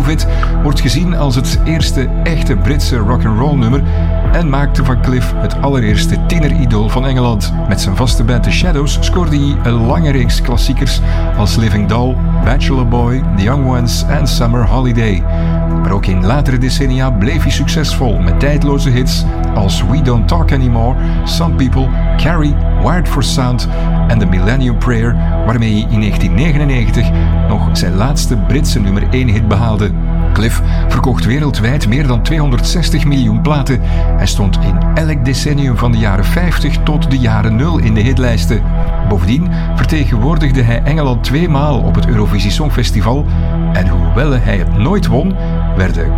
Move It wordt gezien als het eerste echte Britse rock'n'roll nummer en maakte van Cliff het allereerste tieneridool van Engeland. Met zijn vaste band The Shadows scoorde hij een lange reeks klassiekers als Living Doll, Bachelor Boy, The Young Ones en Summer Holiday. Maar ook in latere decennia bleef hij succesvol met tijdloze hits als We Don't Talk Anymore, Some People, Carrie, Wired for Sound en The Millennium Prayer, waarmee hij in 1999 nog zijn laatste Britse nummer 1 hit behaalde. Cliff verkocht wereldwijd meer dan 260 miljoen platen. Hij stond in elk decennium van de jaren 50 tot de jaren 0 in de hitlijsten. Bovendien vertegenwoordigde hij Engeland 2 maal op het Eurovisie Songfestival en hoewel hij het nooit won, werden